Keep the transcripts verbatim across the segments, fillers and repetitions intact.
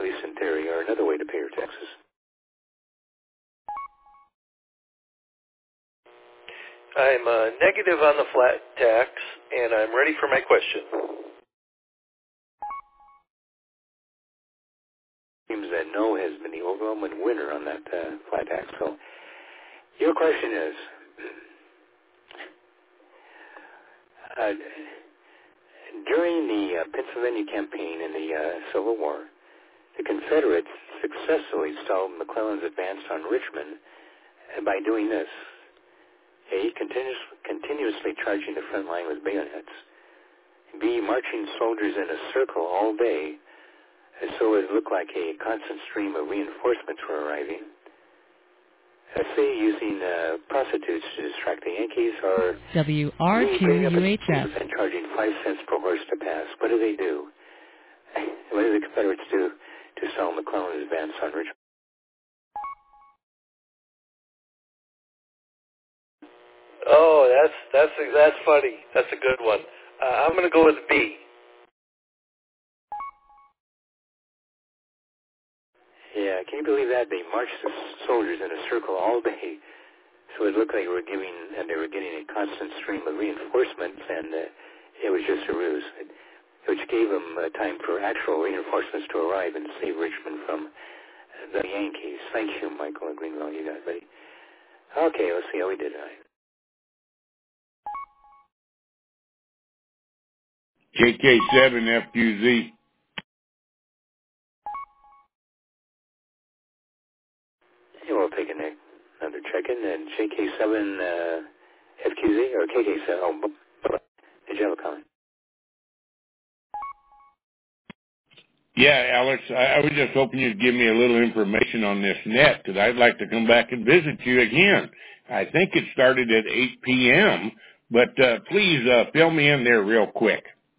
least in theory, are another way to pay your taxes. I'm uh, negative on the flat tax, and I'm ready for my question. Seems that no has been the overwhelming winner on that uh, flat tax. So your question is, uh, during the uh, Pennsylvania campaign in the uh, Civil War, the Confederates successfully stalled McClellan's advance on Richmond, and by doing this, A, continuous, continuously charging the front line with bayonets, B, marching soldiers in a circle all day, and so it looked like a constant stream of reinforcements were arriving, uh, C, using uh, prostitutes to distract the Yankees, or W R two U H F. and charging five cents per horse to pass. What do they do? What did the Confederates do to stall McClellan's advance on Richmond? Oh, that's that's that's funny. That's a good one. Uh, I'm going to go with B. Yeah, can you believe that? They marched the soldiers in a circle all day, so it looked like they were giving, and they were getting a constant stream of reinforcements, and uh, it was just a ruse, which gave them uh, time for actual reinforcements to arrive and save Richmond from uh, the Yankees. Thank you, Michael and Greenwell. You got it, buddy. Okay, let's see how we did tonight. K K seven F Q Z. Yeah, we'll take another check-in. And J K seven uh, F Q Z, or K K seven, oh, did you have a comment? Yeah, Alex, I, I was just hoping you'd give me a little information on this net, because I'd like to come back and visit you again. I think it started at eight p.m., but uh, please uh, fill me in there real quick.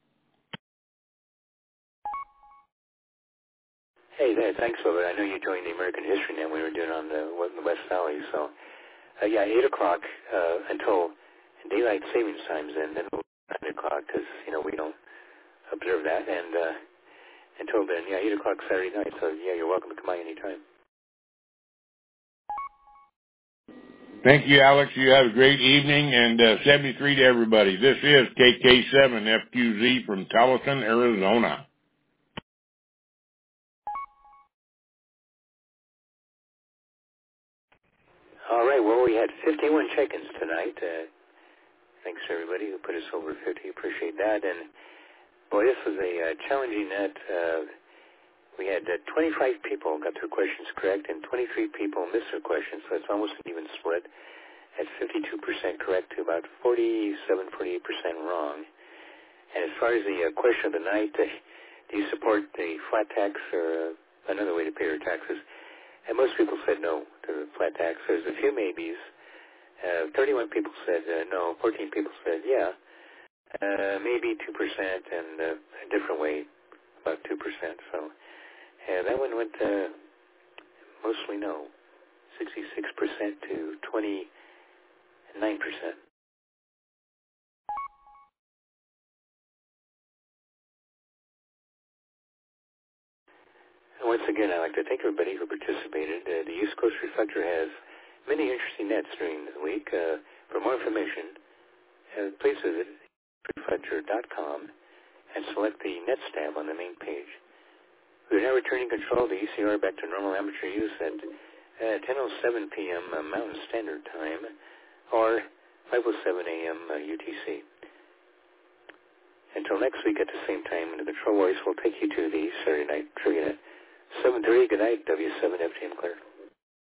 Hey, there, thanks, Robert. I know you joined the American History Net we were doing on the, the West Valley. So, uh, yeah, eight o'clock uh, until daylight savings times, and then nine o'clock, because, you know, we don't observe that. And uh, until then, yeah, eight o'clock Saturday night. So, yeah, you're welcome to come by anytime. Thank you, Alex. You have a great evening, and uh, seventy-three to everybody. This is K K seven F Q Z from Tualatin, Arizona. All right, well, we had fifty-one check-ins tonight. Uh, thanks to everybody who put us over fifty. Appreciate that. And, boy, this was a uh, challenging net. Uh, we had uh, twenty-five people got their questions correct, and twenty-three people missed their questions, so it's almost an even split at fifty-two percent correct to about forty-seven, forty-eight percent wrong. And as far as the uh, question of the night, uh, do you support the flat tax or uh, another way to pay your taxes? And most people said no to the flat tax. There's a few maybes. Uh, thirty-one people said uh, no. fourteen people said yeah. Uh, maybe two percent, and uh, a different way, about two percent. So yeah, that one went uh, mostly no, sixty-six percent to twenty-nine percent. And once again, I'd like to thank everybody who participated. Uh, the East Coast Reflector has many interesting nets during the week. Uh, for more information, uh, please visit reflector dot com and select the Nets tab on the main page. We are now returning control of the E C R back to normal amateur use at uh, ten oh seven p.m. Uh, Mountain Standard Time, or five oh seven a.m. Uh, U T C. Until next week at the same time, the control voice will take you to the Saturday night trivia. seven thirty, good night, W seven F T M Clear.